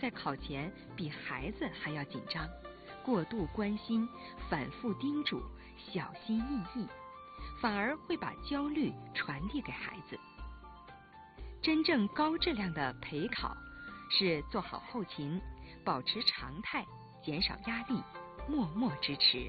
在考前比孩子还要紧张，过度关心，反复叮嘱，小心翼翼，反而会把焦虑传递给孩子。真正高质量的陪考是做好后勤，保持常态，减少压力，默默支持。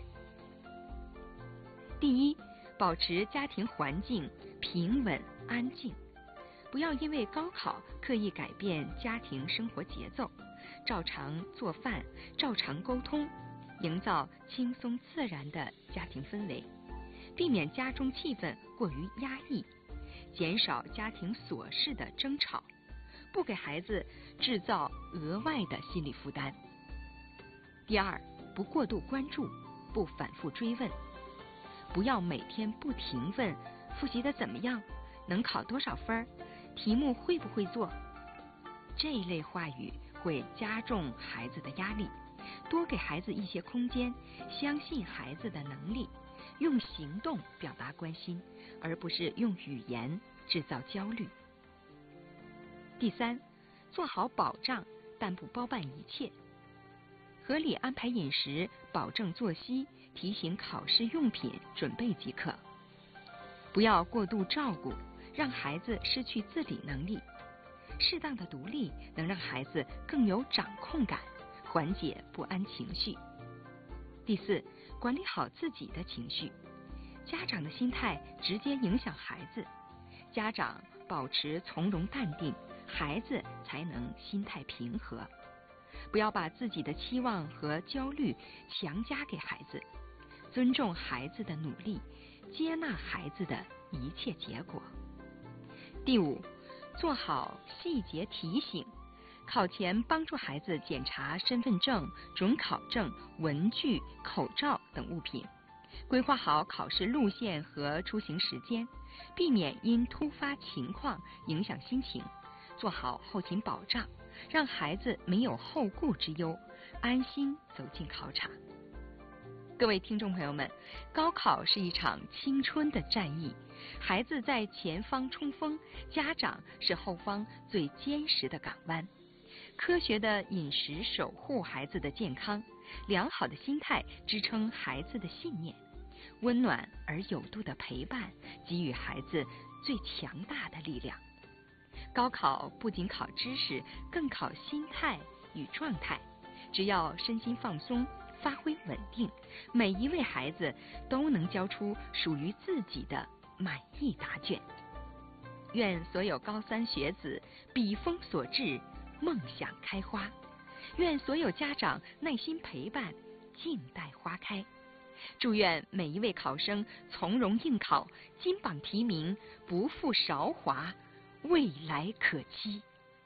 第一，保持家庭环境平稳安静，不要因为高考刻意改变家庭生活节奏，照常做饭，照常沟通，营造轻松自然的家庭氛围，避免家中气氛过于压抑，减少家庭琐事的争吵，不给孩子制造额外的心理负担。第二，不过度关注，不反复追问，不要每天不停问复习的怎么样，能考多少分，题目会不会做。这一类话语会加重孩子的压力，多给孩子一些空间，相信孩子的能力，用行动表达关心，而不是用语言制造焦虑。第三，做好保障，但不包办一切，合理安排饮食，保证作息，提醒考试用品准备即可。不要过度照顾，让孩子失去自理能力。适当的独立能让孩子更有掌控感，缓解不安情绪。第四，管理好自己的情绪。家长的心态直接影响孩子，家长保持从容淡定，孩子才能心态平和。不要把自己的期望和焦虑强加给孩子，尊重孩子的努力，接纳孩子的一切结果。第五，做好细节提醒，考前帮助孩子检查身份证、准考证、文具、口罩等物品，规划好考试路线和出行时间，避免因突发情况影响心情，做好后勤保障，让孩子没有后顾之忧，安心走进考场。各位听众朋友们，高考是一场青春的战役，孩子在前方冲锋，家长是后方最坚实的港湾。科学的饮食守护孩子的健康，良好的心态支撑孩子的信念，温暖而有度的陪伴给予孩子最强大的力量。高考不仅考知识，更考心态与状态，只要身心放松，发挥稳定，每一位孩子都能交出属于自己的满意答卷。愿所有高三学子笔锋所至，梦想开花。愿所有家长耐心陪伴，静待花开。祝愿每一位考生从容应考，金榜题名，不负韶华，未来可期。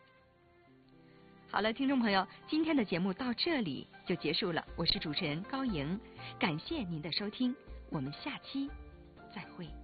好了，听众朋友，今天的节目到这里就结束了，我是主持人高莹，感谢您的收听，我们下期再会。